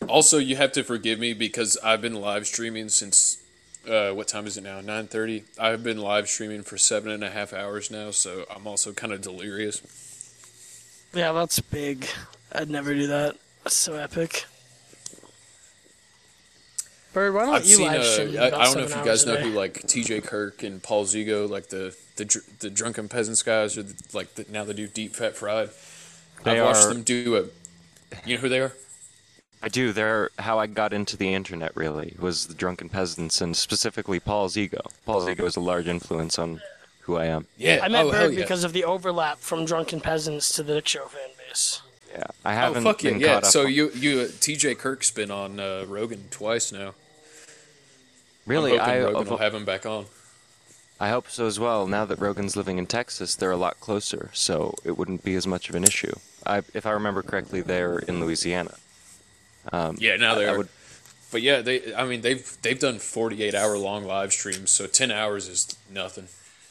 Also, you have to forgive me because I've been live streaming since what time is it now? 9:30. I've been live streaming for 7.5 hours now, so I'm also kind of delirious. Yeah, that's big. I'd never do that. That's so epic. Bird, why don't I've you seen. live stream I about don't know 7 if you hours guys a know day? who like T.J. Kirk and Paul Zigo, like the drunken peasants guys, or now they do Deep Fat Fried. They I've watched are. them do a. You know who they are? I do. They're how I got into the internet. Really, was the Drunken Peasants and specifically Paul Zigo. Paul Zigo is a large influence on who I am. Yeah. I met Oh hell Bird yeah. because of the overlap from Drunken Peasants to the Dick Show fan base. Yeah, I Oh haven't fuck yeah, been yeah. caught up. So you T.J. Kirk's been on Rogan twice now. Really, I'm hoping Rogan will have him back on. I hope so as well. Now that Rogan's living in Texas, they're a lot closer, so it wouldn't be as much of an issue. If I remember correctly, they're in Louisiana. Yeah, now they I are. would- But yeah, they've done 48-hour long live streams, so 10 hours is nothing.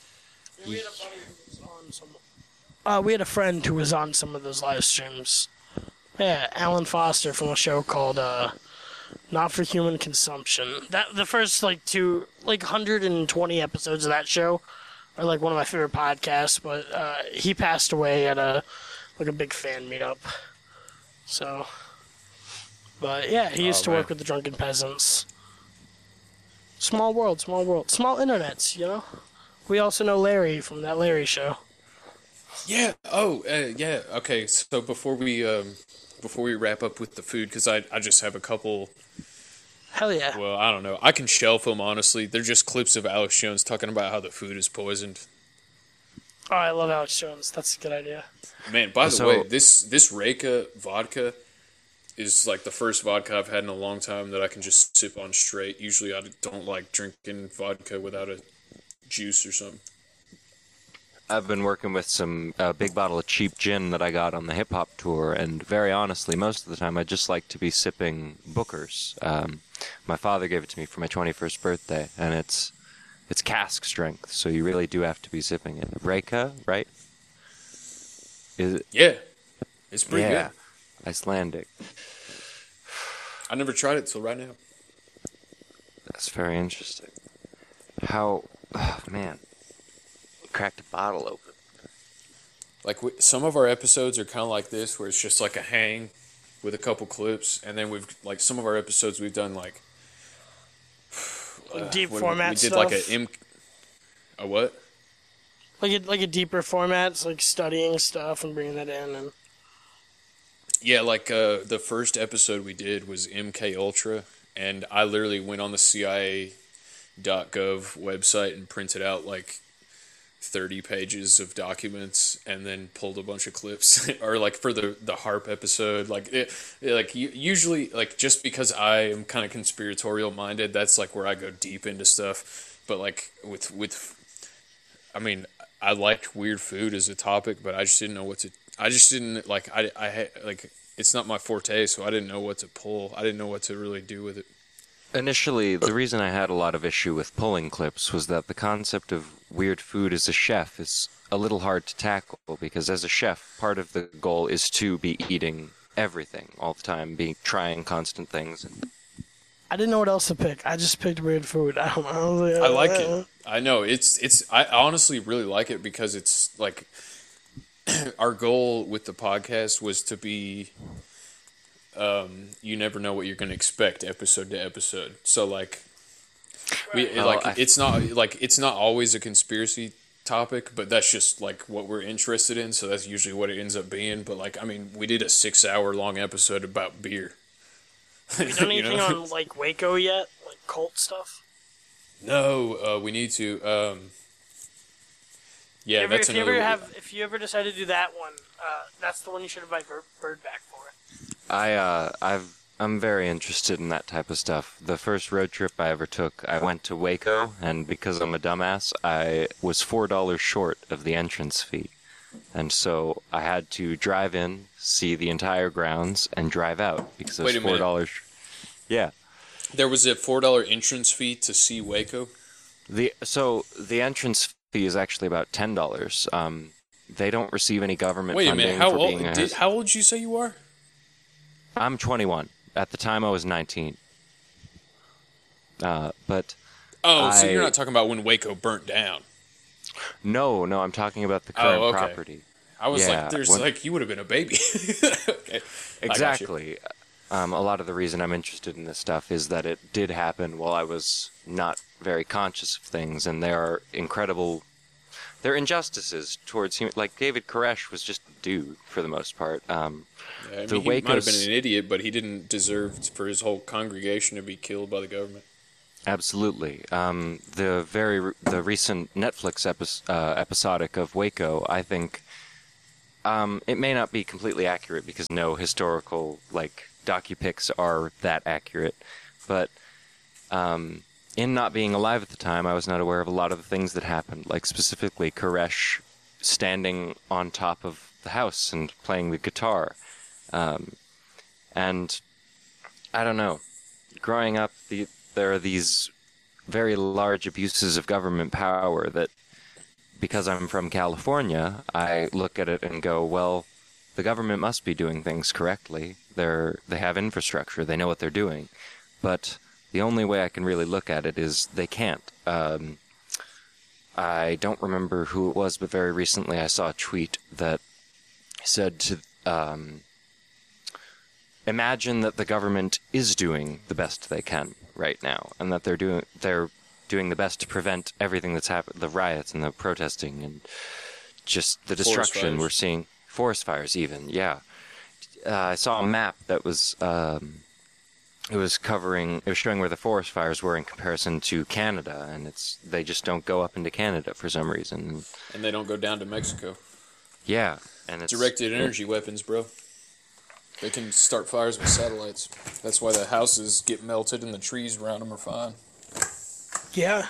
We had a friend who was on some of those live streams. Yeah, Alan Foster from a show called Not for Human Consumption. That the first 120 episodes of that show are like one of my favorite podcasts. But he passed away at a big fan meetup. So, but yeah, he used to work man. with the Drunken Peasants. Small world, small world, small internets. You know. We also know Larry from that Larry show. Yeah. Oh, yeah. Okay. So before we wrap up with the food, because I just have a couple. Hell yeah. Well, I don't know. I can shelf them honestly. They're just clips of Alex Jones talking about how the food is poisoned. Oh, I love Alex Jones. That's a good idea. Man, by the So- way, this Reka vodka is like the first vodka I've had in a long time that I can just sip on straight. Usually, I don't like drinking vodka without a juice or something. I've been working with some big bottle of cheap gin that I got on the hip hop tour, and very honestly, most of the time I just like to be sipping Booker's. My father gave it to me for my 21st birthday, and it's cask strength, so you really do have to be sipping it. Reka, right? Is it? Yeah, it's pretty Yeah, good. Icelandic. I never tried it till right now. That's very interesting. How, oh, man, cracked a bottle open. Like some of our episodes are kind of like this, where it's just like a hang with a couple clips, and then we've like some of our episodes we've done like Deep what- format we did stuff. like a what? Like a deeper format, it's like studying stuff and bringing that in. And Yeah, like the first episode we did was MK Ultra, and I literally went on the CIA.gov website and printed out like 30 pages of documents and then pulled a bunch of clips or like for the harp episode usually like just because I am kind of conspiratorial minded, that's like where I go deep into stuff. But like with I mean, I liked weird food as a topic, but I just didn't know what to I just didn't like I had like it's not my forte, so I didn't know what to pull. I didn't know what to really do with it. Initially, the reason I had a lot of issue with pulling clips was that the concept of weird food as a chef is a little hard to tackle, because as a chef, part of the goal is to be eating everything all the time, trying constant things. I didn't know what else to pick. I just picked weird food. I don't know. I like it. I know I honestly really like it because it's like our goal with the podcast was to be you never know what you're going to expect episode to episode. So like it's not always a conspiracy topic, but that's just like what we're interested in, so that's usually what it ends up being. But like I mean, we did a 6-hour long episode about beer. You done anything You know? on like Waco yet? Like cult stuff? No, we need to. Yeah, that's another. If you ever decide to do that one, that's the one you should invite Bird back for. I'm very interested in that type of stuff. The first road trip I ever took, I went to Waco, and because I'm a dumbass, I was $4 short of the entrance fee. And so I had to drive in, see the entire grounds, and drive out because it was Wait a minute. $4. Yeah. There was a $4 entrance fee to see Waco. So the entrance fee is actually about $10. They don't receive any government Wait a funding minute, for being how old did you say you are? I'm 21. At the time, I was 19. But so you're not talking about when Waco burnt down. no, I'm talking about the current okay. property. I was Yeah, you would have been a baby. Okay. Exactly. A lot of the reason I'm interested in this stuff is that it did happen while I was not very conscious of things, and there are injustices towards human. Like David Koresh was just a dude for the most part. Yeah, I mean, he might have been an idiot, but he didn't deserve for his whole congregation to be killed by the government. Absolutely. The recent Netflix episodic of Waco, I think, it may not be completely accurate because no historical docupics are that accurate, but in not being alive at the time, I was not aware of a lot of the things that happened, like specifically Koresh standing on top of the house and playing the guitar, and I don't know. Growing up, there are these very large abuses of government power that, because I'm from California, I look at it and go, well, the government must be doing things correctly. They have infrastructure. They know what they're doing. But the only way I can really look at it is they can't. I don't remember who it was, but very recently I saw a tweet that said to imagine that the government is doing the best they can right now, and that they're doing the best to prevent everything that's happened, the riots and the protesting and just the destruction we're seeing. Forest fires even, yeah. I saw a map that was it was showing where the forest fires were in comparison to Canada, and they just don't go up into Canada for some reason. And they don't go down to Mexico. Yeah, and it's directed energy weapons, bro. They can start fires with satellites. That's why the houses get melted and the trees around them are fine. Yeah.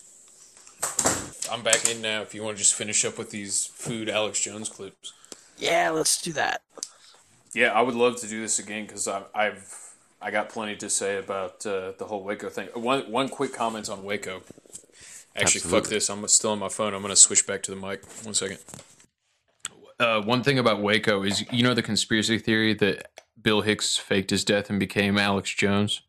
I'm back in now if you want to just finish up with these food Alex Jones clips. Yeah, let's do that. Yeah, I would love to do this again because I got plenty to say about the whole Waco thing. One quick comment on Waco. Actually, Absolutely. fuck this. I'm still on my phone. I'm going to switch back to the mic. 1 second. One thing about Waco is, you know the conspiracy theory that Bill Hicks faked his death and became Alex Jones?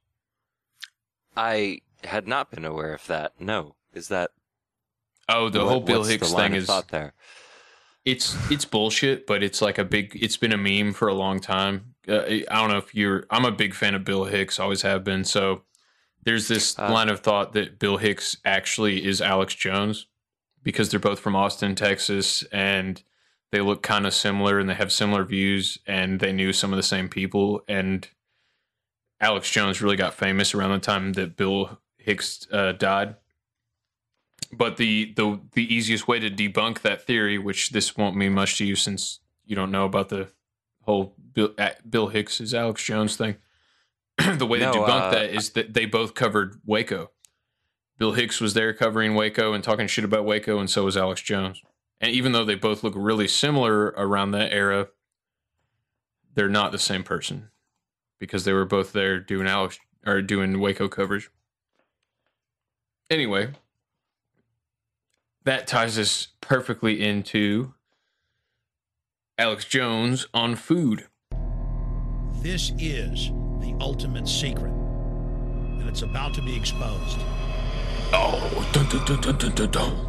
I had not been aware of that. No. Is that... Oh, the whole Bill Hicks thing is... thought there? It's bullshit, but it's like it's been a meme for a long time. I don't know if I'm a big fan of Bill Hicks, always have been. So there's this line of thought that Bill Hicks actually is Alex Jones because they're both from Austin, Texas, and they look kind of similar and they have similar views and they knew some of the same people. And Alex Jones really got famous around the time that Bill Hicks died. But the easiest way to debunk that theory, which this won't mean much to you since you don't know about the whole Bill Hicks is Alex Jones thing, the way to debunk that is that they both covered Waco. Bill Hicks was there covering Waco and talking shit about Waco, and so was Alex Jones. And even though they both look really similar around that era, they're not the same person because they were both there doing Waco coverage. Anyway, that ties us perfectly into Alex Jones on food. This is the ultimate secret, and it's about to be exposed. Oh, dun, dun, dun, dun, dun, dun, dun.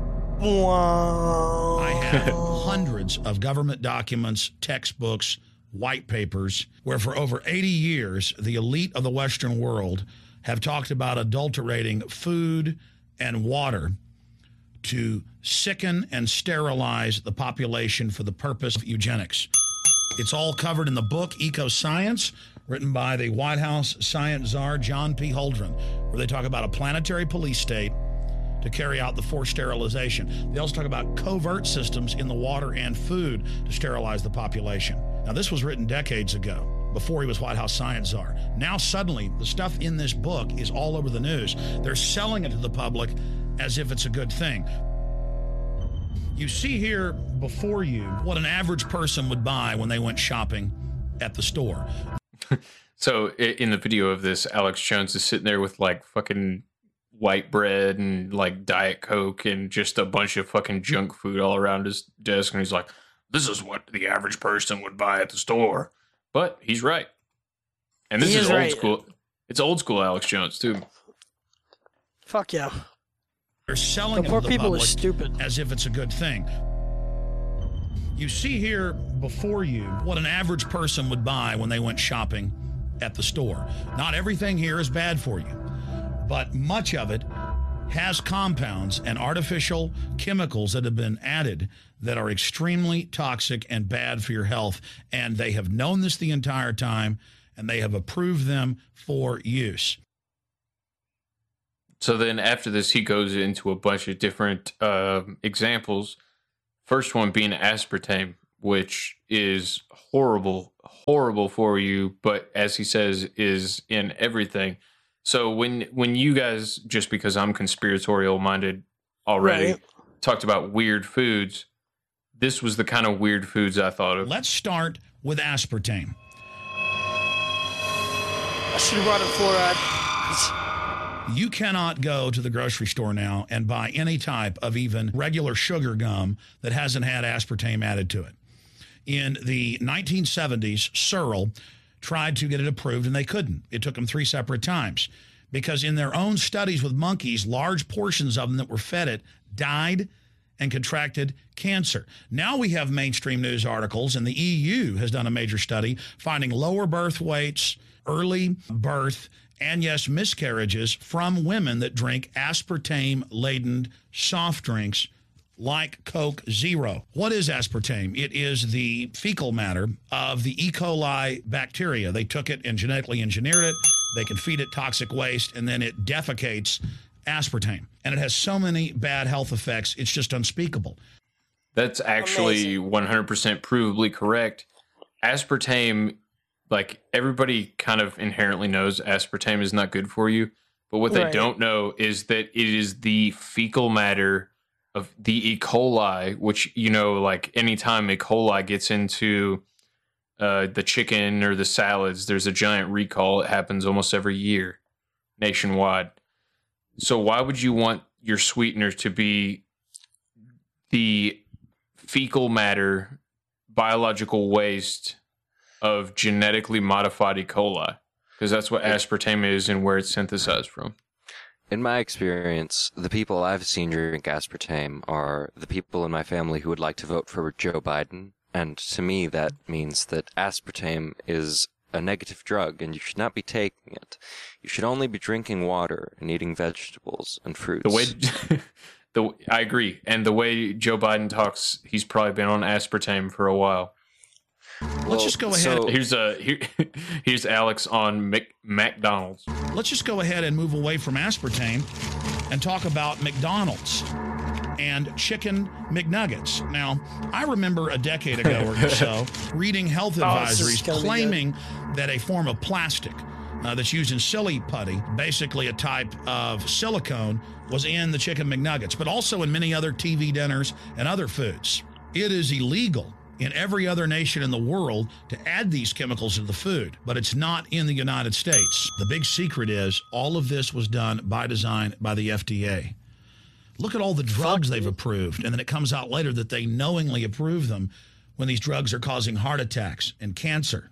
Wow. I have hundreds of government documents, textbooks, white papers, where for over 80 years, the elite of the Western world have talked about adulterating food and water to sicken and sterilize the population for the purpose of eugenics. It's all covered in the book Ecoscience, written by the White House science czar John P. Holdren, where they talk about a planetary police state to carry out the forced sterilization. They also talk about covert systems in the water and food to sterilize the population. Now, this was written decades ago, before he was White House science czar. Now, suddenly, the stuff in this book is all over the news. They're selling it to the public as if it's a good thing. You see here before you what an average person would buy when they went shopping at the store. So in the video of this, Alex Jones is sitting there with like fucking white bread and like Diet Coke and just a bunch of fucking junk food all around his desk. And he's like, this is what the average person would buy at the store. But he's right. And this He is is old right. school. It's old school Alex Jones too. Fuck yeah. They're selling The it poor to the people are public stupid. as if it's a good thing. You see here before you what an average person would buy when they went shopping at the store. Not everything here is bad for you, but much of it has compounds and artificial chemicals that have been added that are extremely toxic and bad for your health. And they have known this the entire time, and they have approved them for use. So then after this, he goes into a bunch of different examples. First one being aspartame, which is horrible for you, but as he says, is in everything. So when you guys, just because I'm conspiratorial minded already, Right. talked about weird foods, this was the kind of weird foods I thought of. Let's start with aspartame. I should have brought in fluoride. You cannot go to the grocery store now and buy any type of even regular sugar gum that hasn't had aspartame added to it. In the 1970s, Searle tried to get it approved, and they couldn't. It took them 3 separate times because in their own studies with monkeys, large portions of them that were fed it died and contracted cancer. Now we have mainstream news articles, and the EU has done a major study finding lower birth weights, early birth, and yes, miscarriages from women that drink aspartame-laden soft drinks like Coke Zero. What is aspartame? It is the fecal matter of the E. coli bacteria. They took it and genetically engineered it. They can feed it toxic waste, and then it defecates aspartame. And it has so many bad health effects, it's just unspeakable. That's actually 100% provably correct. Aspartame, like everybody kind of inherently knows aspartame is not good for you. But what they Right. don't know is that it is the fecal matter of the E. coli, which, you know, like anytime E. coli gets into the chicken or the salads, there's a giant recall. It happens almost every year nationwide. So why would you want your sweetener to be the fecal matter, biological waste of genetically modified E. coli? Because that's what aspartame is and where it's synthesized from. In my experience, the people I've seen drink aspartame are the people in my family who would like to vote for Joe Biden. And to me, that means that aspartame is a negative drug and you should not be taking it. You should only be drinking water and eating vegetables and fruits. The way, I agree. And the way Joe Biden talks, he's probably been on aspartame for a while. Let's just go ahead. Here's Alex on McDonald's. Let's just go ahead and move away from aspartame and talk about McDonald's and chicken McNuggets. Now, I remember a decade ago or so reading health this is advisories gonna be claiming that a form of plastic that's used in silly putty, basically a type of silicone, was in the chicken McNuggets, but also in many other TV dinners and other foods. It is illegal in every other nation in the world to add these chemicals to the food, but it's not in the United States. The big secret is all of this was done by design by the FDA. Look at all the drugs they've approved, and then it comes out later that they knowingly approve them when these drugs are causing heart attacks and cancer.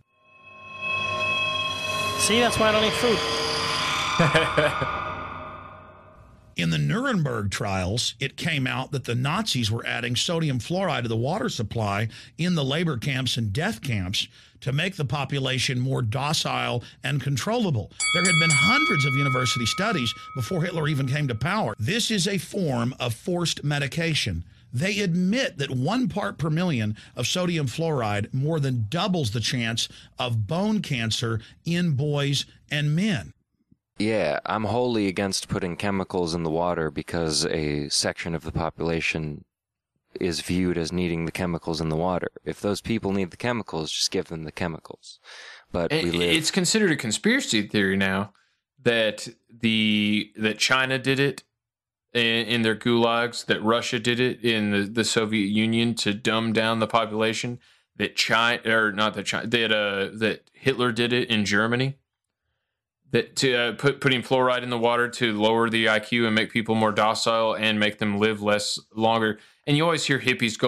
See, that's why I don't eat food. In the Nuremberg trials, it came out that the Nazis were adding sodium fluoride to the water supply in the labor camps and death camps to make the population more docile and controllable. There had been hundreds of university studies before Hitler even came to power. This is a form of forced medication. They admit that 1 part per million of sodium fluoride more than doubles the chance of bone cancer in boys and men. Yeah, I'm wholly against putting chemicals in the water because a section of the population is viewed as needing the chemicals in the water. If those people need the chemicals, just give them the chemicals. But It's considered a conspiracy theory now that that China did it in their gulags, that Russia did it in the Soviet Union to dumb down the population, that that Hitler did it in Germany. That to putting fluoride in the water to lower the IQ and make people more docile and make them live longer. And you always hear hippies go like,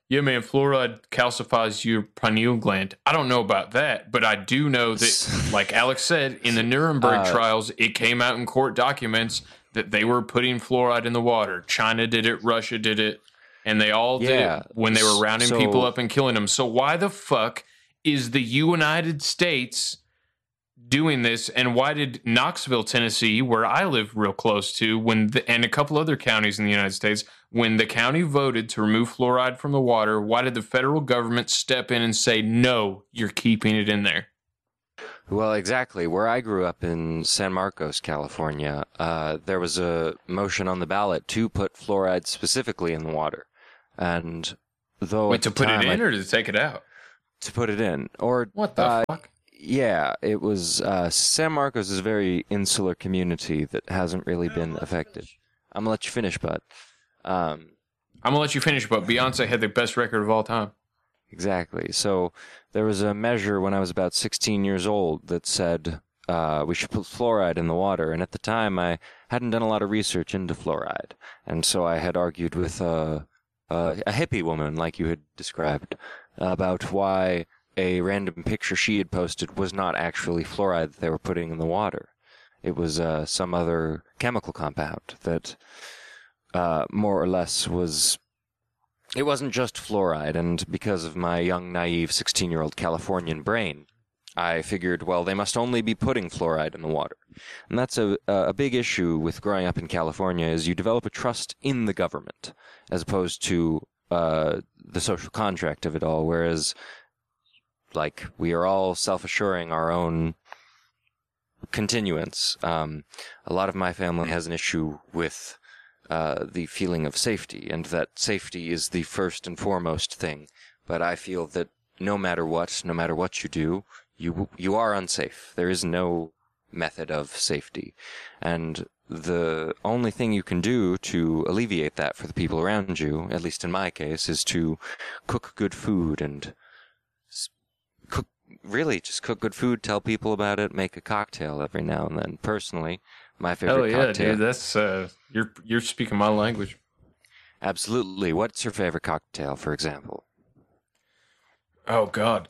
yeah, man, fluoride calcifies your pineal gland. I don't know about that, but I do know that, like Alex said, in the Nuremberg trials, it came out in court documents that they were putting fluoride in the water. China did it, Russia did it, and they all did it when they were rounding people up and killing them. So why the fuck is the United States doing this, and why did Knoxville, Tennessee, where I live real close to, and a couple other counties in the United States, when the county voted to remove fluoride from the water, why did the federal government step in and say, no, you're keeping it in there? Well, exactly. Where I grew up in San Marcos, California, there was a motion on the ballot to put fluoride specifically in the water. And though Wait, to put it in or to take it out? To put it in. Or what the fuck? Yeah, it was San Marcos is a very insular community that hasn't really been affected. I'm gonna let you finish, bud. I'm gonna let you finish, but Beyonce had the best record of all time. Exactly. So there was a measure when I was about 16 years old that said we should put fluoride in the water, and at the time I hadn't done a lot of research into fluoride, and so I had argued with a hippie woman, like you had described, about why a random picture she had posted was not actually fluoride that they were putting in the water. It was some other chemical compound that more or less was... It wasn't just fluoride, and because of my young, naive 16-year-old Californian brain, I figured, well, they must only be putting fluoride in the water. And that's a big issue with growing up in California, is you develop a trust in the government, as opposed to the social contract of it all, whereas... like, we are all self-assuring our own continuance. A lot of my family has an issue with the feeling of safety, and that safety is the first and foremost thing. But I feel that no matter what you do, you are unsafe. There is no method of safety. And the only thing you can do to alleviate that for the people around you, at least in my case, is to cook good food and... Really, just cook good food, tell people about it, make a cocktail every now and then. Personally, my favorite cocktail... Hell yeah, dude, that's, you're speaking my language. Absolutely. What's your favorite cocktail, for example? Oh, God.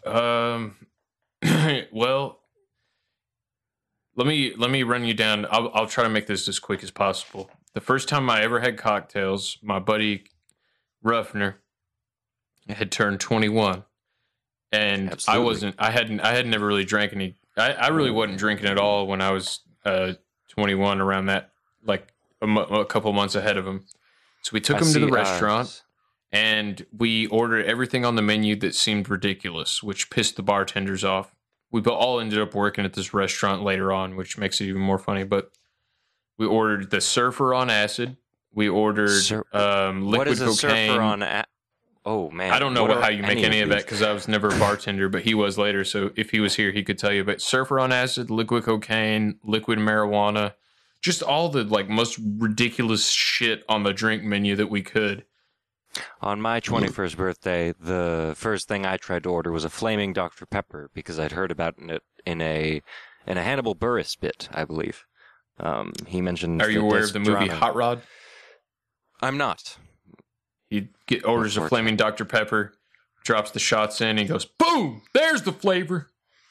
Well, let me run you down. I'll try to make this as quick as possible. The first time I ever had cocktails, my buddy Ruffner had turned 21. And Absolutely. I had never really drank any. I really wasn't drinking at all when I was 21, around that, like a couple months ahead of him. So we took him to the restaurant, and we ordered everything on the menu that seemed ridiculous, which pissed the bartenders off. We all ended up working at this restaurant later on, which makes it even more funny. But we ordered the Surfer on acid. We ordered liquid what is a cocaine. Surfer on acid? Oh, man. I don't know how you make any of that, because I was never a bartender, but he was later. So if he was here, he could tell you. But Surfer on acid, liquid cocaine, liquid marijuana, just all the like most ridiculous shit on the drink menu that we could. On my 21st birthday, the first thing I tried to order was a flaming Dr. Pepper, because I'd heard about it in a Hannibal Buress bit, I believe. He mentioned... Are you aware of the movie Hot Rod? I'm not. He orders a flaming Dr. Pepper, drops the shots in, and he goes, boom, there's the flavor.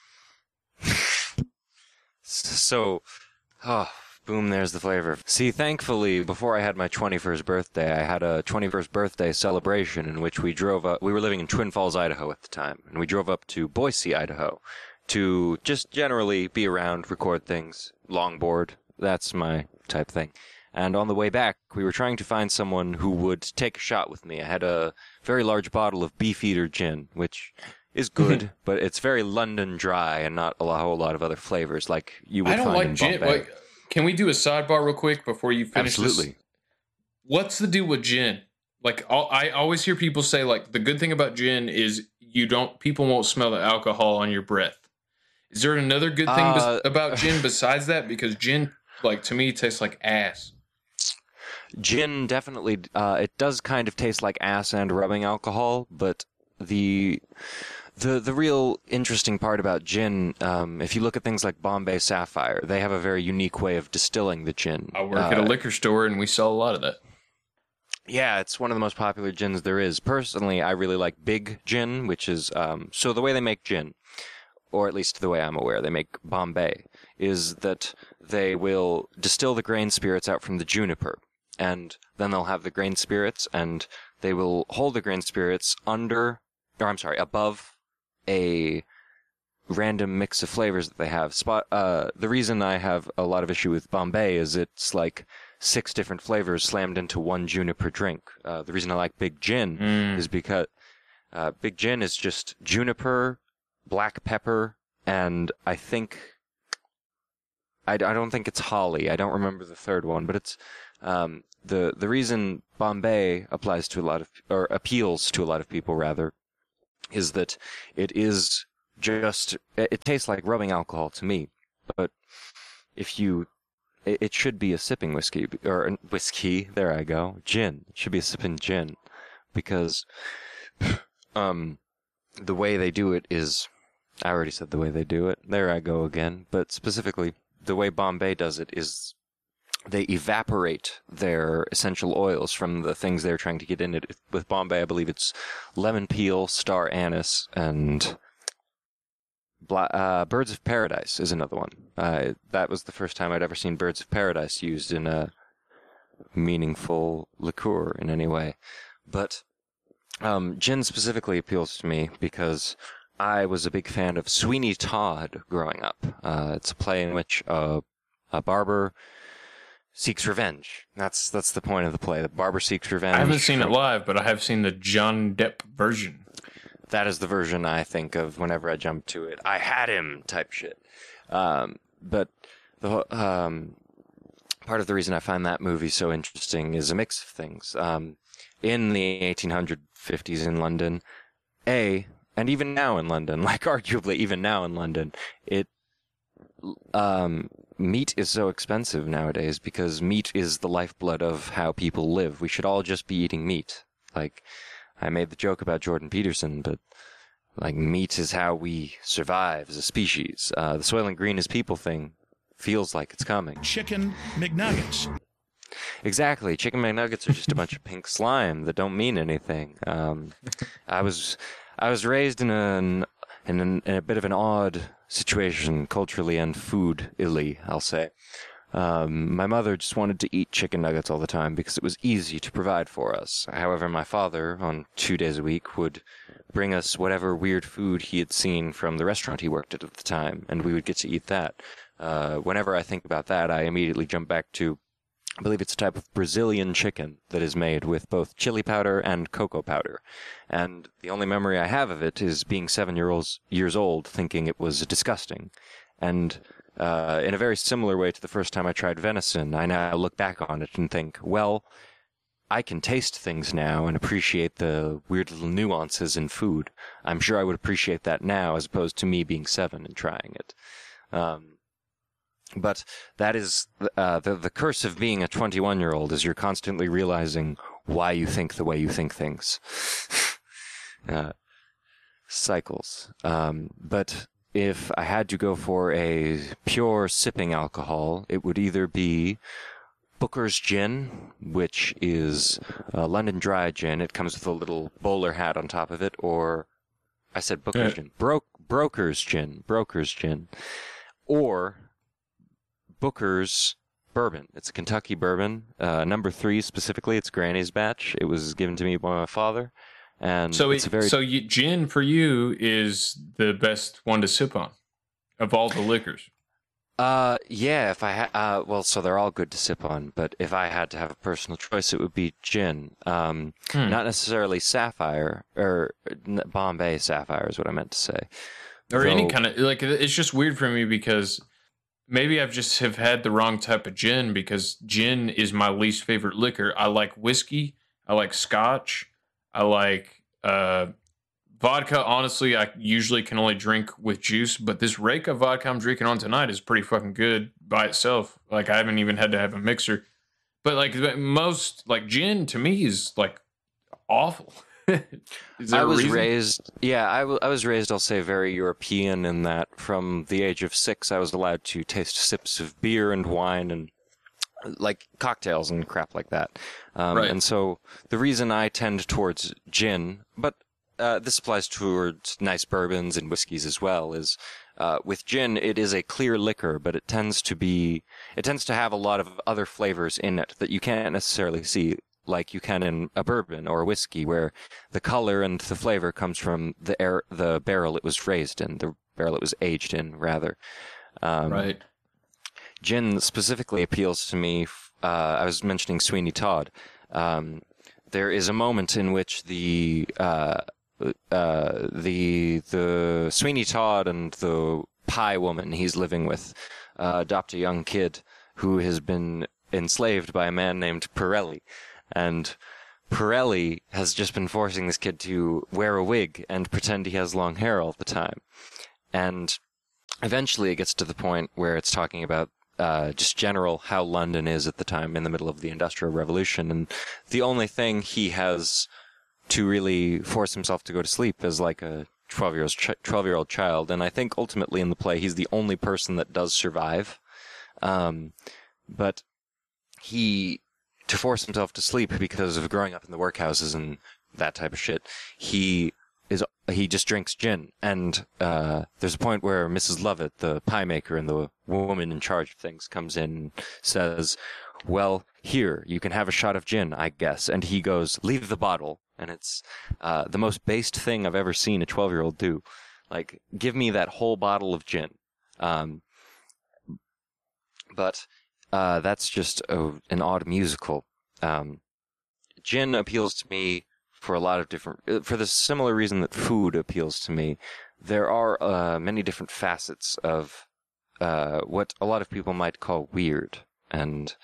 So, boom, there's the flavor. See, thankfully, before I had my 21st birthday, I had a 21st birthday celebration in which we drove up. We were living in Twin Falls, Idaho at the time, and we drove up to Boise, Idaho, to just generally be around, record things, longboard. That's my type thing. And on the way back, we were trying to find someone who would take a shot with me. I had a very large bottle of Beefeater gin, which is good, but it's very London dry and not a whole lot of other flavors like you would find in Bombay. I don't like gin. Like, can we do a sidebar real quick before you finish Absolutely. This? What's the deal with gin? Like, I always hear people say, like, the good thing about gin is people won't smell the alcohol on your breath. Is there another good thing about gin besides that? Because gin, like, to me, tastes like ass. Gin definitely, it does kind of taste like ass and rubbing alcohol, but the real interesting part about gin, if you look at things like Bombay Sapphire, they have a very unique way of distilling the gin. I work at a liquor store, and we sell a lot of that. Yeah, it's one of the most popular gins there is. Personally, I really like Big Gin, which is so the way they make gin, or at least the way I'm aware, they make Bombay, is that they will distill the grain spirits out from the juniper, and then they'll have the grain spirits, and they will hold the grain spirits above a random mix of flavors that they have. The reason I have a lot of issue with Bombay is it's like 6 different flavors slammed into one juniper drink. The reason I like Big Gin is because Big Gin is just juniper, black pepper, and I think I don't think it's holly. I don't remember the third one, but it's the reason Bombay appeals to a lot of people rather is that it tastes like rubbing alcohol to me, but it should be a sipping whiskey, or whiskey, there I go, gin. It should be a sipping gin, because the way they do it is, I already said the way they do it, there I go again, but specifically, the way Bombay does it is they evaporate their essential oils from the things they're trying to get in it. With Bombay, I believe it's lemon peel, star anise, and Birds of Paradise is another one. That was the first time I'd ever seen Birds of Paradise used in a meaningful liqueur in any way. But gin specifically appeals to me because I was a big fan of Sweeney Todd growing up. It's a play in which a barber seeks revenge. That's the point of the play. The barber seeks revenge. I haven't seen it live, but I have seen the John Depp version. That is the version I think of whenever I jump to it. I had him type shit. But the part of the reason I find that movie so interesting is a mix of things. In the 1850s in London, and even now in London, like arguably even now in London, meat is so expensive nowadays because meat is the lifeblood of how people live. We should all just be eating meat. Like, I made the joke about Jordan Peterson, but like meat is how we survive as a species. The Soylent Green is people thing feels like it's coming. Chicken McNuggets. Exactly. Chicken McNuggets are just a bunch of pink slime that don't mean anything. I was raised in a bit of an odd situation culturally and food-illy, I'll say. My mother just wanted to eat chicken nuggets all the time because it was easy to provide for us. However, my father, on 2 days a week, would bring us whatever weird food he had seen from the restaurant he worked at the time, and we would get to eat that. Whenever I think about that, I immediately jump back to, I believe it's a type of Brazilian chicken that is made with both chili powder and cocoa powder. And the only memory I have of it is being 7 years old, thinking it was disgusting. And in a very similar way to the first time I tried venison, I now look back on it and think, well, I can taste things now and appreciate the weird little nuances in food. I'm sure I would appreciate that now as opposed to me being 7 and trying it. But that is the curse of being a 21-year-old, is you're constantly realizing why you think the way you think things. Cycles. But if I had to go for a pure sipping alcohol, it would either be Booker's Gin, which is London Dry Gin. It comes with a little bowler hat on top of it, or I said Booker's Gin. Broker's Gin. Or Booker's Bourbon. It's a Kentucky bourbon. Number 3 specifically. It's Granny's batch. It was given to me by my father. And gin for you is the best one to sip on of all the liquors. Yeah, if I had, so they're all good to sip on, but if I had to have a personal choice, it would be gin. Not necessarily Sapphire, or Bombay Sapphire is what I meant to say. Or any kind of, like, it's just weird for me because maybe I've just have had the wrong type of gin, because gin is my least favorite liquor. I like whiskey. I like scotch. I like vodka. Honestly, I usually can only drink with juice, but this Reyka vodka I'm drinking on tonight is pretty fucking good by itself. Like, I haven't even had to have a mixer. But like most, like, gin to me is like awful. I was raised, I was raised, I'll say, very European in that from the age of 6, I was allowed to taste sips of beer and wine and like cocktails and crap like that. Right. And so the reason I tend towards gin, but this applies towards nice bourbons and whiskeys as well, is with gin, it is a clear liquor, but it tends to have a lot of other flavors in it that you can't necessarily see like you can in a bourbon or a whiskey, where the color and the flavor comes from the barrel it was raised in, the barrel it was aged in, rather. Right. Gin specifically appeals to me. I was mentioning Sweeney Todd. There is a moment in which the Sweeney Todd and the pie woman he's living with adopt a young kid who has been enslaved by a man named Pirelli, and Pirelli has just been forcing this kid to wear a wig and pretend he has long hair all the time, and eventually it gets to the point where it's talking about just general how London is at the time in the middle of the Industrial Revolution, and the only thing he has to really force himself to go to sleep is like a 12-year-old child, and I think ultimately in the play he's the only person that does survive. But to force himself to sleep because of growing up in the workhouses and that type of shit, he just drinks gin, and there's a point where Mrs. Lovett, the pie maker and the woman in charge of things, comes in and says, well, here, you can have a shot of gin, I guess. And he goes, leave the bottle. And it's the most based thing I've ever seen a 12-year-old do. Like, give me that whole bottle of gin. But that's just an odd musical. Gin appeals to me for a lot of for the similar reason that food appeals to me. There are many different facets of what a lot of people might call weird and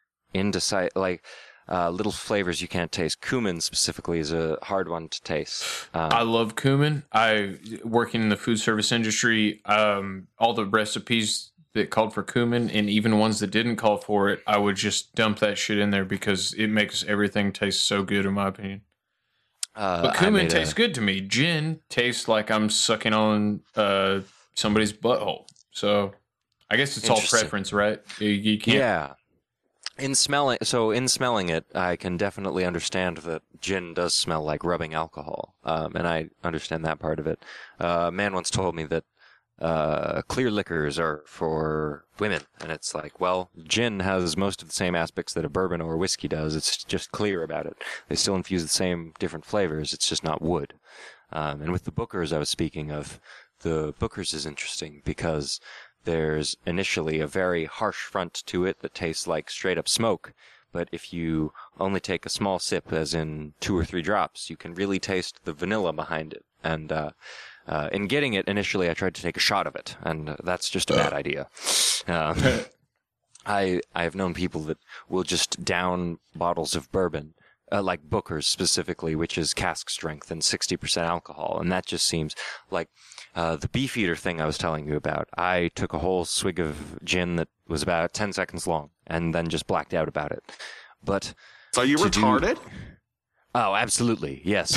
little flavors you can't taste. Cumin specifically is a hard one to taste. I love cumin. Working in the food service industry, all the recipes that called for cumin, and even ones that didn't call for it, I would just dump that shit in there because it makes everything taste so good, in my opinion. But cumin tastes good to me. Gin tastes like I'm sucking on somebody's butthole. So I guess it's all preference, right? You can't. Yeah. In smelling it, I can definitely understand that gin does smell like rubbing alcohol, and I understand that part of it. A man once told me that clear liquors are for women, and it's like, well, gin has most of the same aspects that a bourbon or a whiskey does. It's just clear about it. They still infuse the same different flavors. It's just not wood. And with the Bookers I was speaking of, the Bookers is interesting because there's initially a very harsh front to it that tastes like straight up smoke, but if you only take a small sip, as in 2 or 3 drops, you can really taste the vanilla behind it. And in getting it, initially I tried to take a shot of it, and that's just a bad idea. I have known people that will just down bottles of bourbon, like Booker's specifically, which is cask strength and 60% alcohol, and that just seems like the Beefeater thing I was telling you about. I took a whole swig of gin that was about 10 seconds long, and then just blacked out about it. But so you retarded? Oh, absolutely, yes.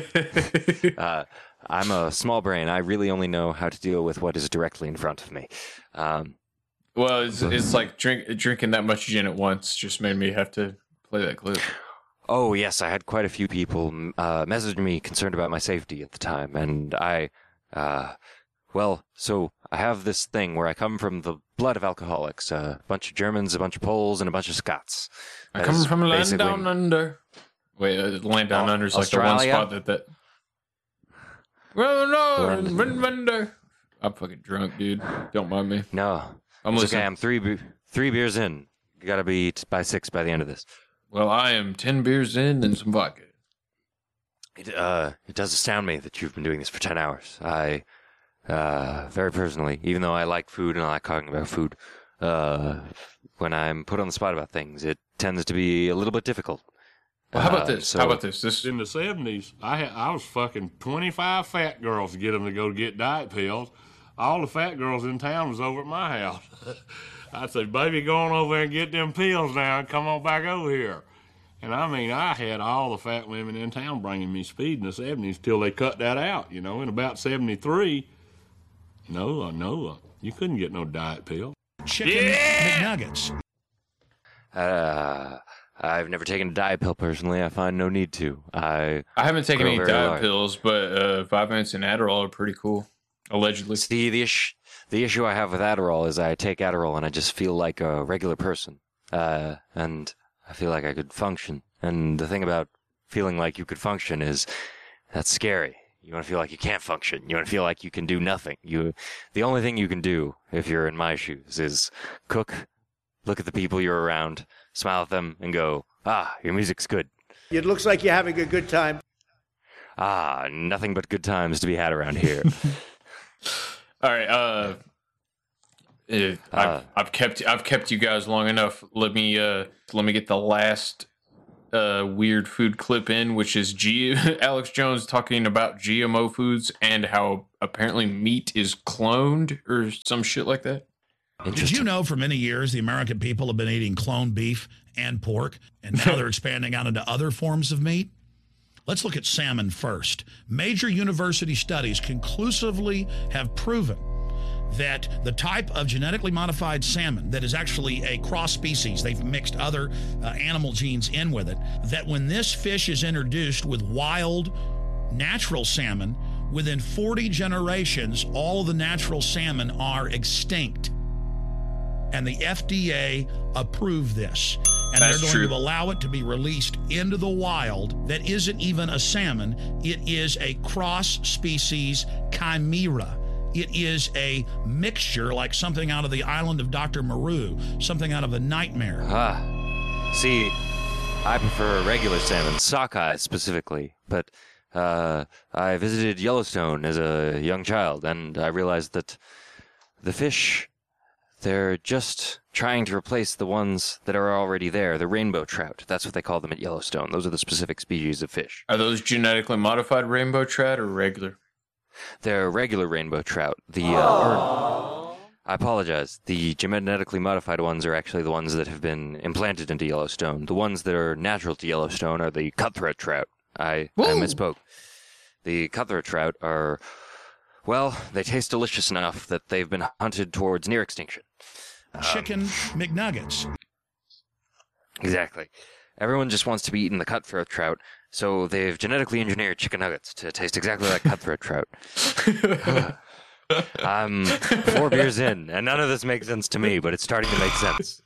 I'm a small brain. I really only know how to deal with what is directly in front of me. Well, it's like drinking that much gin at once just made me have to play that clip. Oh, yes, I had quite a few people message me concerned about my safety at the time, and so I have this thing where I come from the blood of alcoholics, a bunch of Germans, a bunch of Poles, and a bunch of Scots. I come from land down under. Wait, land down under is like Australia? the one spot that... Well, no, under. I'm fucking drunk, dude. Don't mind me. No, I'm it's listening. okay. I'm three beers in. You gotta be by 6 by the end of this. Well, I am 10 beers in and some vodka. It does astound me that you've been doing this for 10 hours. I, very personally, even though I like food and I like talking about food, when I'm put on the spot about things, it tends to be a little bit difficult. Well, how about this? How about this? In the 70s, I was fucking 25 fat girls to get them to go get diet pills. All the fat girls in town was over at my house. I'd say, baby, go on over there and get them pills now and come on back over here. And I mean, I had all the fat women in town bringing me speed in the 70s till they cut that out, In about 73, no, you couldn't get no diet pill. Chicken McNuggets. I've never taken a diet pill personally. I find no need to. I haven't taken grow any very diet large. pills, but Vyvanse and Adderall are pretty cool. Allegedly. See, the issue I have with Adderall is I take Adderall and I just feel like a regular person. And I feel like I could function. And the thing about feeling like you could function is that's scary. You want to feel like you can't function. You want to feel like you can do nothing. The only thing you can do, if you're in my shoes, is cook, look at the people you're around, smile at them, and go, your music's good. It looks like you're having a good time. Nothing but good times to be had around here. All right. I've kept you guys long enough. Let me get the last weird food clip in, which is Alex Jones talking about GMO foods and how apparently meat is cloned or some shit like that. Did you know for many years the American people have been eating cloned beef and pork, and now they're expanding out into other forms of meat? Let's look at salmon first. Major university studies conclusively have proven that the type of genetically modified salmon that is actually a cross species, they've mixed other animal genes in with it, that when this fish is introduced with wild, natural salmon, within 40 generations, all the natural salmon are extinct. And the FDA approved this. And That's they're going true. to allow it to be released into the wild. That isn't even a salmon. It is a cross-species chimera. It is a mixture like something out of the island of Dr. Moreau, something out of a nightmare. See, I prefer regular salmon, sockeye specifically, but I visited Yellowstone as a young child, and I realized that the fish, they're just trying to replace the ones that are already there, the rainbow trout. That's what they call them at Yellowstone. Those are the specific species of fish. Are those genetically modified rainbow trout or regular? They're regular rainbow trout. I apologize. The genetically modified ones are actually the ones that have been implanted into Yellowstone. The ones that are natural to Yellowstone are the cutthroat trout. I misspoke. The cutthroat trout are, well, they taste delicious enough that they've been hunted towards near extinction. Chicken McNuggets. Exactly. Everyone just wants to be eating the cutthroat trout, so they've genetically engineered chicken nuggets to taste exactly like cutthroat trout. I'm 4 beers in, and none of this makes sense to me, but it's starting to make sense.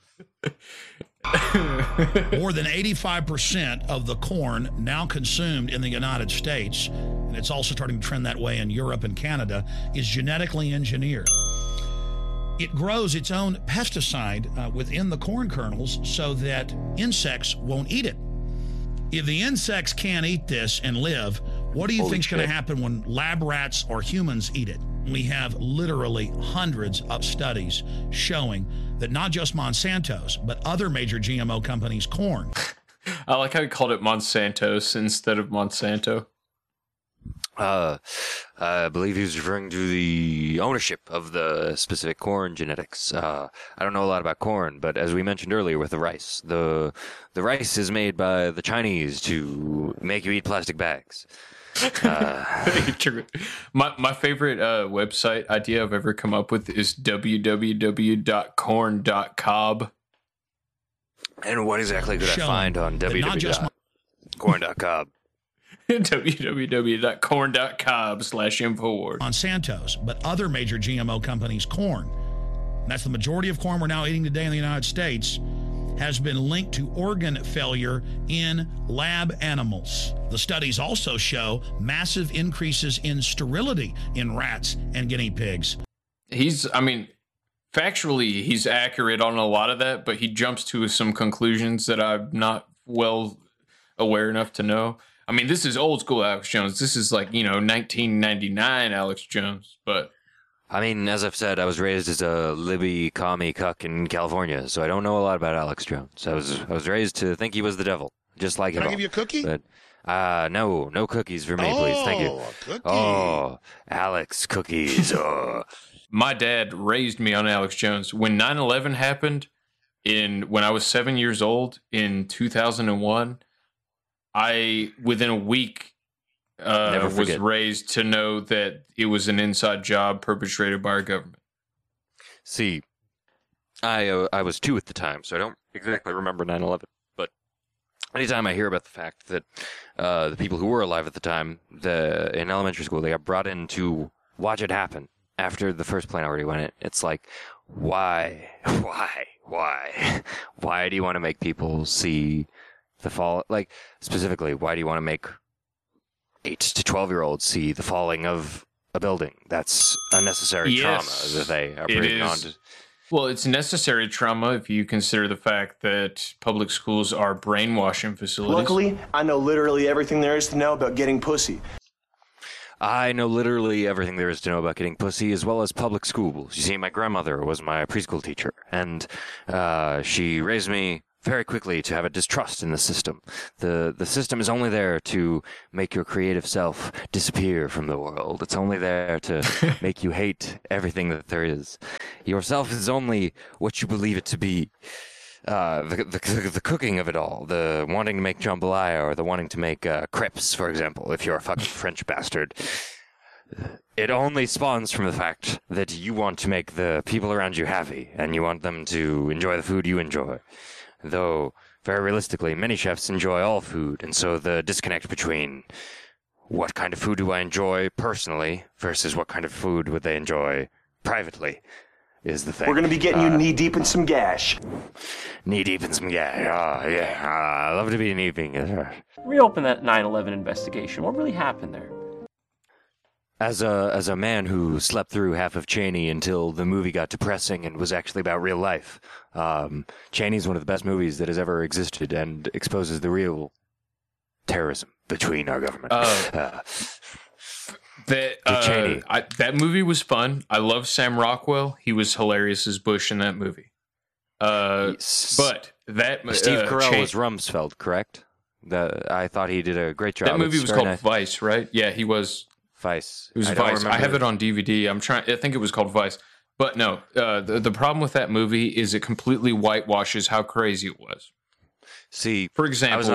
More than 85% of the corn now consumed in the United States, and it's also starting to trend that way in Europe and Canada, is genetically engineered. It grows its own pesticide within the corn kernels so that insects won't eat it. If the insects can't eat this and live, what do you think's going to happen when lab rats or humans eat it? We have literally hundreds of studies showing that not just Monsanto's, but other major GMO companies' corn. I like how he called it Monsantos instead of Monsanto. I believe he was referring to the ownership of the specific corn genetics. I don't know a lot about corn, but as we mentioned earlier with the rice, the rice is made by the Chinese to make you eat plastic bags. My favorite website idea I've ever come up with is www.corn.cob. And what exactly could I find on www.corn.cob? www.corn.cob/Infowars. Monsanto's, but other major GMO companies' corn. And that's the majority of corn we're now eating today in the United States, has been linked to organ failure in lab animals. The studies also show massive increases in sterility in rats and guinea pigs. Factually, he's accurate on a lot of that, but he jumps to some conclusions that I'm not well aware enough to know. I mean, this is old school Alex Jones. This is like, 1999 Alex Jones, but... I mean, as I've said, I was raised as a Libby commie cuck in California, so I don't know a lot about Alex Jones. I was raised to think he was the devil, just like him. Can I give you a cookie? But, no cookies for me, please. Thank you. A cookie. Oh, Alex cookies. Oh. My dad raised me on Alex Jones. When 9/11 happened, when I was 7 years old in 2001, within a week, was raised to know that it was an inside job perpetrated by our government. See, I was 2 at the time, so I don't exactly remember 9/11. But anytime I hear about the fact that the people who were alive at the time, in elementary school, they got brought in to watch it happen after the first plane already went in, it's like, why do you want to make people see the fall? Like, specifically, why do you want to make 8 to 12-year-olds see the falling of a building? That's unnecessary trauma that they are bringing on to. Well, it's necessary trauma if you consider the fact that public schools are brainwashing facilities. Luckily, I know literally everything there is to know about getting pussy. I know literally everything there is to know about getting pussy, as well as public schools. You see, my grandmother was my preschool teacher, and she raised me very quickly to have a distrust in the system. The system is only there to make your creative self disappear from the world. It's only there to make you hate everything that there is. Yourself is only what you believe it to be. The cooking of it all, the wanting to make jambalaya or the wanting to make crepes, for example, if you're a fucking French bastard. It only spawns from the fact that you want to make the people around you happy, and you want them to enjoy the food you enjoy. Though, very realistically, many chefs enjoy all food, and so the disconnect between what kind of food do I enjoy personally versus what kind of food would they enjoy privately is the thing. We're going to be getting you knee-deep in some gash. Knee-deep in some gash. Oh, yeah. I love to be knee-deep in gash. Reopen that 9/11 investigation. What really happened there? As a man who slept through half of Cheney until the movie got depressing and was actually about real life, Cheney's one of the best movies that has ever existed and exposes the real terrorism between our government. Cheney. That movie was fun. I love Sam Rockwell. He was hilarious as Bush in that movie. But that Steve Carell was Rumsfeld, correct? I thought he did a great job. That movie was called Vice, right? Yeah, he was. Vice. It was Vice. I have it on DVD. I think it was called Vice. But no, the problem with that movie is it completely whitewashes how crazy it was. See, for example, I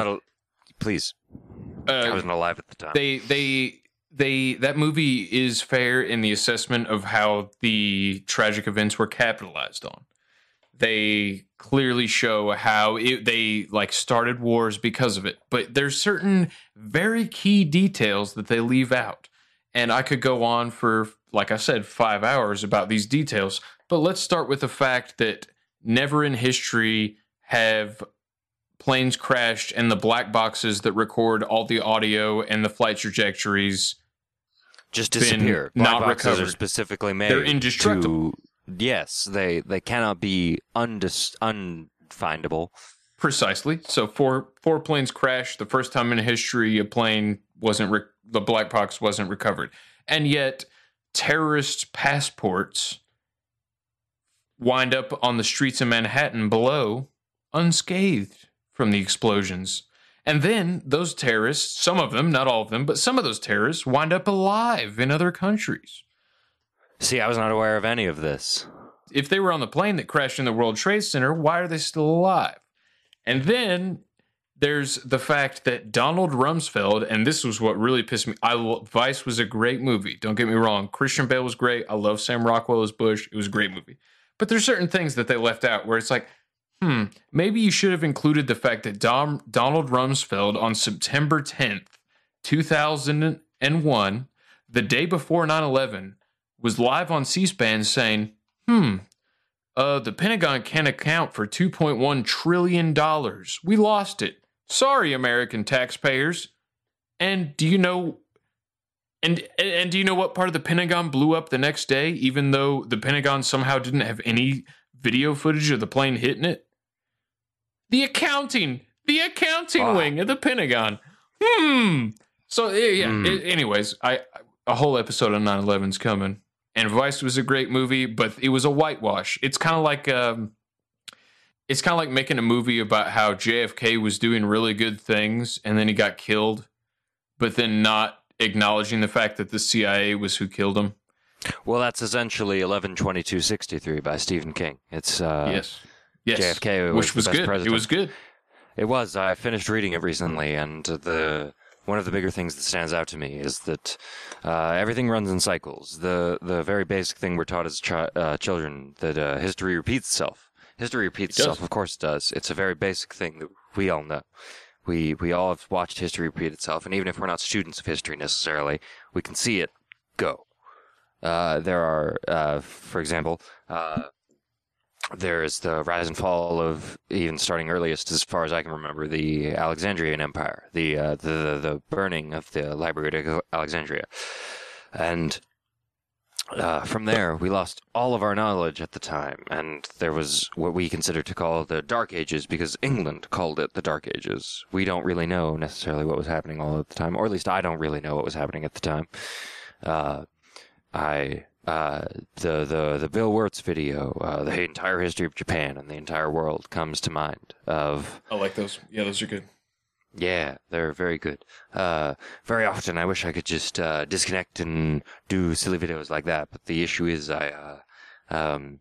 wasn't alive at the time. That movie is fair in the assessment of how the tragic events were capitalized on. They clearly show how they started wars because of it. But there's certain very key details that they leave out. And I could go on for, like I said, 5 hours about these details. But let's start with the fact that never in history have planes crashed and the black boxes that record all the audio and the flight trajectories just disappear. Black boxes are specifically made. They're indestructible. Yes, they cannot be unfindable. Precisely. So four planes crashed. The first time in history a plane the black box wasn't recovered. And yet terrorist passports wind up on the streets of Manhattan below unscathed from the explosions. And then those terrorists, some of them, not all of them, but some of those terrorists wind up alive in other countries. See, I was not aware of any of this. If they were on the plane that crashed in the World Trade Center, why are they still alive? And then there's the fact that Donald Rumsfeld, and this was what really pissed me. Vice was a great movie. Don't get me wrong. Christian Bale was great. I love Sam Rockwell as Bush. It was a great movie. But there's certain things that they left out where it's like, maybe you should have included the fact that Donald Rumsfeld on September 10th, 2001, the day before 9/11, was live on C-SPAN saying, the Pentagon can't account for $2.1 trillion. We lost it. Sorry, American taxpayers. And do you know do you know what part of the Pentagon blew up the next day, even though the Pentagon somehow didn't have any video footage of the plane hitting it? The accounting wing of the Pentagon. So anyways, a whole episode on 9/11's coming. And Vice was a great movie, but it was a whitewash. It's kind of like making a movie about how JFK was doing really good things and then he got killed, but then not acknowledging the fact that the CIA was who killed him. Well, that's essentially 11/22/63 by Stephen King. It's yes, JFK, which was good. President. It was good. It was. I finished reading it recently, and one of the bigger things that stands out to me is that everything runs in cycles. The very basic thing we're taught as children, that history repeats itself. History repeats It does. itself. Of course it does. It's a very basic thing that we all know. We all have watched history repeat itself, and even if we're not students of history necessarily, we can see it go. There are, for example, there is the rise and fall of, even starting earliest as far as I can remember, the Alexandrian Empire, the burning of the Library of Alexandria. And from there, we lost all of our knowledge at the time, and there was what we consider to call the Dark Ages, because England called it the Dark Ages. We don't really know necessarily what was happening all at the time, or at least I don't really know what was happening at the time. The Bill Wirtz video, the entire history of Japan and the entire world comes to mind of. I like those. Yeah, those are good. Yeah, they're very good. Very often I wish I could just disconnect and do silly videos like that, but the issue is I